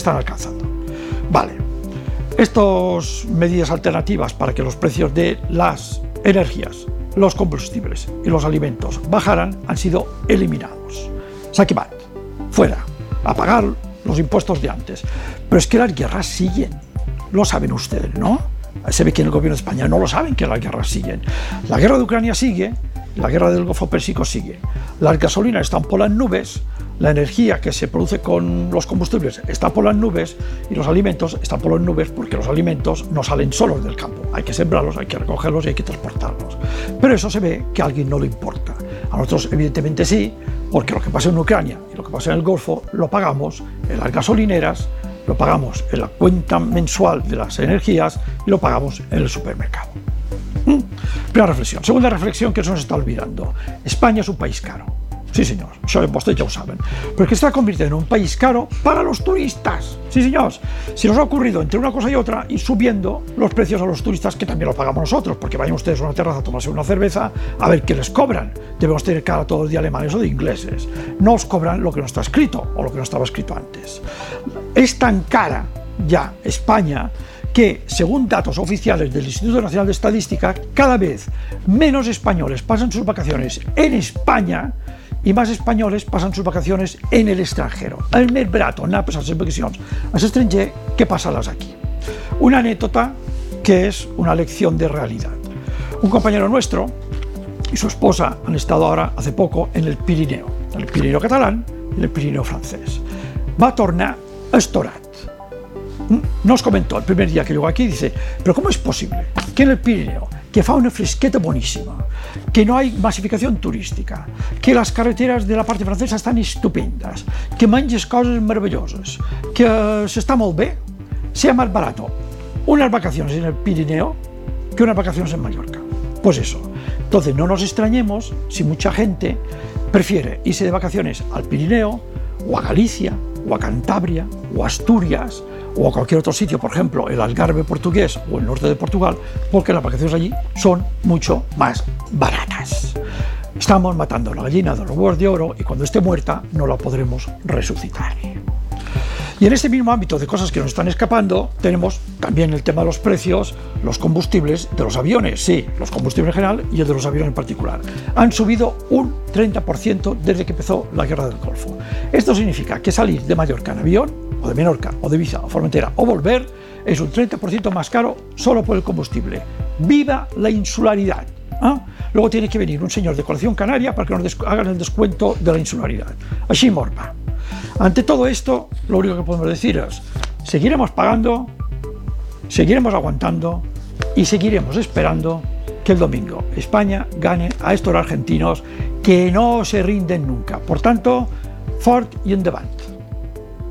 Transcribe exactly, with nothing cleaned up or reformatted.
están alcanzando. Vale, estas medidas alternativas para que los precios de las energías, los combustibles y los alimentos bajaran han sido eliminados. Saquimat, fuera, a pagar los impuestos de antes. Pero es que las guerras siguen, lo saben ustedes, ¿no? Se ve que en el gobierno de España no lo saben que las guerras siguen. La guerra de Ucrania sigue, la guerra del Golfo Pérsico sigue. Las gasolinas están por las nubes, la energía que se produce con los combustibles está por las nubes y los alimentos están por las nubes porque los alimentos no salen solos del campo. Hay que sembrarlos, hay que recogerlos y hay que transportarlos. Pero eso se ve que a alguien no le importa. A nosotros evidentemente sí, porque lo que pasa en Ucrania y lo que pasa en el Golfo lo pagamos en las gasolineras, lo pagamos en la cuenta mensual de las energías y lo pagamos en el supermercado. ¿Mm? Primera reflexión. Segunda reflexión que se nos está olvidando. España es un país caro. Sí, señor, això vostès ja ho saben. Pero que está convirtiendo en un país caro para los turistas. Sí, señores. Si nos ha ocurrido entre una cosa y otra ir subiendo los precios a los turistas, que también lo pagamos nosotros, porque vayan ustedes a una terraza a tomarse una cerveza, a ver qué les cobran. Debemos tener cara todo el día alemanes o de ingleses. No os cobran lo que no está escrito o lo que no estaba escrito antes. Es tan cara ya España que, según datos oficiales del Instituto Nacional de Estadística, cada vez menos españoles pasan sus vacaciones en España y más españoles pasan sus vacaciones en el extranjero. El més barat anar a passar les vacacions a l'estranger que passar-las aquí. Una anécdota que es una lección de realidad. Un compañero nuestro y su esposa han estado ahora hace poco en el Pirineo, en el Pirineo catalán y en el Pirineo francés. Va a tornar estorat. Nos comentó el primer día que llegó aquí, dice, pero ¿cómo es posible que en el Pirineo, que fa una fresqueta buenísima, que no hay masificación turística, que las carreteras de la parte francesa están estupendas, que menges cosas maravillosas, que se está molt bé, sea más barato unas vacaciones en el Pirineo que unas vacaciones en Mallorca? Pues eso. Entonces no nos extrañemos si mucha gente prefiere irse de vacaciones al Pirineo, o a Galicia, o a Cantabria, o a Asturias, o a cualquier otro sitio, por ejemplo, el Algarve portugués o el norte de Portugal, porque las vacaciones allí son mucho más baratas. Estamos matando a la gallina de los huevos de oro y cuando esté muerta no la podremos resucitar. Y en este mismo ámbito de cosas que nos están escapando, tenemos también el tema de los precios, los combustibles de los aviones, sí, los combustibles en general y el de los aviones en particular. Han subido un treinta por ciento desde que empezó la guerra del Golfo. Esto significa que salir de Mallorca en avión, o de Menorca, o de Ibiza, o Formentera, o volver, es un treinta por ciento más caro solo por el combustible. ¡Viva la insularidad! ¿Ah? Luego tiene que venir un señor de Coalición Canaria para que nos hagan el descuento de la insularidad. Així morba. Ante todo esto, lo único que podemos decir es, seguiremos pagando, seguiremos aguantando y seguiremos esperando que el domingo España gane a estos argentinos que no se rinden nunca. Por tanto, fort y endavant.